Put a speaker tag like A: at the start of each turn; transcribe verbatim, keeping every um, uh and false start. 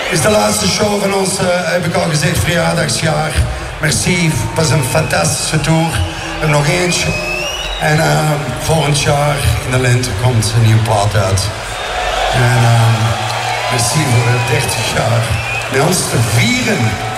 A: is de laatste show van ons, uh, heb ik al gezegd, verjaardagsjaar. Merci, het was een fantastische tour. We hebben nog eentje. En uh, volgend jaar in de lente komt een nieuwe plaat uit. En uh, merci voor de dertig jaar met ons te vieren.